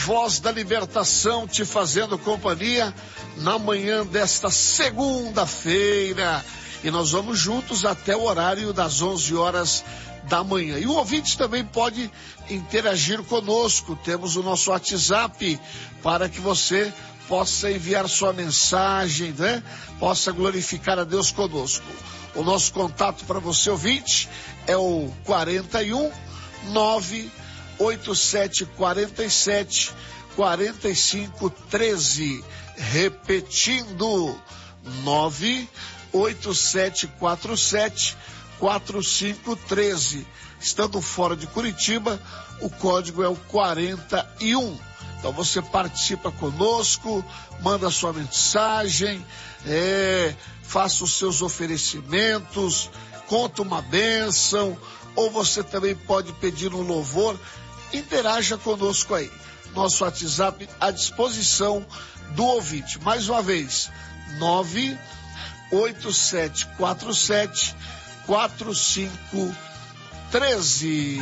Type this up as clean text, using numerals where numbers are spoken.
Voz da Libertação te fazendo companhia na manhã desta segunda-feira. E nós vamos juntos até o horário das 11 horas da manhã. E o ouvinte também pode interagir conosco. Temos o nosso WhatsApp para que você possa enviar sua mensagem, né? Possa glorificar a Deus conosco. O nosso contato para você, ouvinte, é o 41 98747 4513. Repetindo, 98747 4513. Estando fora de Curitiba, o código é o 41. Então você participa conosco, manda sua mensagem, faça os seus oferecimentos, conta uma bênção, ou você também pode pedir um louvor. Interaja conosco aí. Nosso WhatsApp à disposição do ouvinte. Mais uma vez, 98747 4513.